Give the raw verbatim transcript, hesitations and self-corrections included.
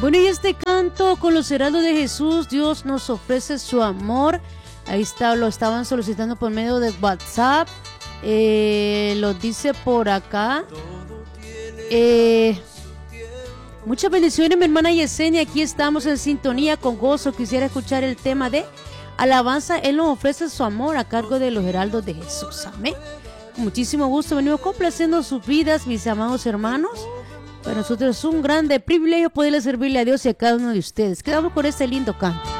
Bueno, y este canto con los heraldos de Jesús, Dios nos ofrece su amor. Ahí está, lo estaban solicitando por medio de WhatsApp. Eh, lo dice por acá. Eh, muchas bendiciones, mi hermana Yesenia. Aquí estamos en sintonía con gozo. Quisiera escuchar el tema de alabanza. Él nos ofrece su amor a cargo de los heraldos de Jesús. Amén. Con muchísimo gusto venimos complaciendo sus vidas, mis amados hermanos. Para nosotros es un grande privilegio poderle servirle a Dios y a cada uno de ustedes. Quedamos con este lindo canto.